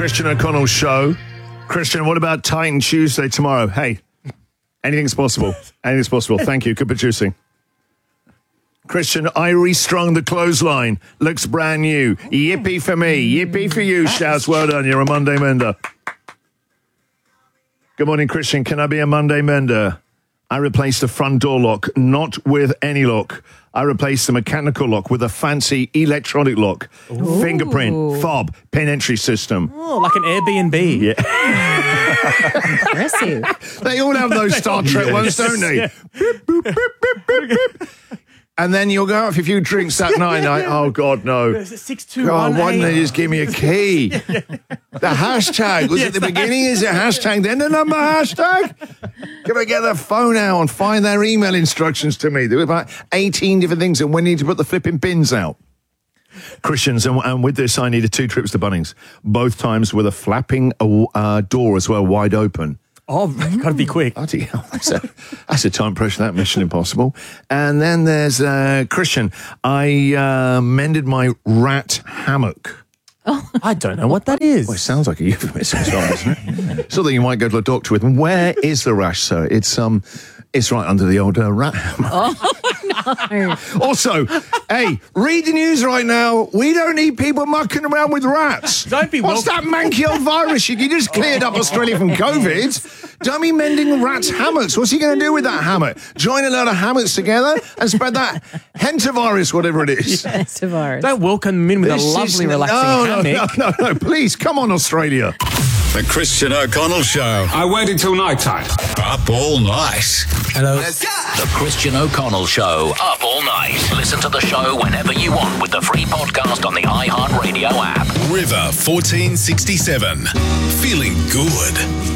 Christian O'Connell Show. Christian, what about Titan Tuesday tomorrow? Hey, anything's possible. Anything's possible. Thank you. Good producing. Christian, I restrung the clothesline. Looks brand new. Yippee for me. Yippee for you, shouts. Well done. You're a Monday Mender. Good morning, Christian. Can I be a Monday Mender? I replaced the front door lock, not with any lock. I replaced the mechanical lock with a fancy electronic lock. Ooh. Fingerprint, fob, pin entry system. Oh, like an Airbnb. Yeah. Impressive. They all have those Star Trek ones, don't they? Yeah. Boop, boop, boop, boop, boop, boop. And then you'll go out for a few drinks that night. Oh, God, no. It's 621. God, why didn't they just give me a key? The hashtag was at the beginning. Is it hashtag, then the number hashtag? Can I get their phone out and find their email instructions to me? There were about 18 different things, and we need to put the flipping pins out. Christians, and with this, I needed 2 trips to Bunnings, both times with a flapping door as well, wide open. Oh, got to be quick. Bloody hell, that's a time pressure, that Mission Impossible. And then there's Christian. I mended my rat hammock. Oh. I don't know what that is. Well, it sounds like a euphemism as well, doesn't it? Something you might go to a doctor with. And where is the rash, sir? It's right under the old rat hammock. Oh, no. Also, hey, read the news right now. We don't need people mucking around with rats. Don't be What's that manky old virus? You just cleared up Australia from COVID. Don't be mending rats' hammocks. What's he going to do with that hammock? Join a load of hammocks together and spread that hentavirus, whatever it is. Hentavirus. Don't welcome them in with a lovely, relaxing hammock. No, please, come on, Australia. The Christian O'Connell Show. I waited till night time. Up all night. Hello. The Christian O'Connell Show. Up all night. Listen to the show whenever you want with the free podcast on the iHeartRadio app. River 1467. Feeling good.